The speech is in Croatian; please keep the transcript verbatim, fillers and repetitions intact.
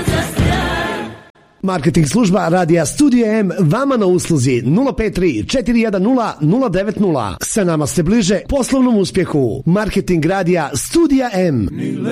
Marketing služba Radija Studio M vama na usluzi nula pet tri četiri jedan nula nula devet nula. Sa nama ste bliže poslovnom uspjehu. Marketing Radija Studio M.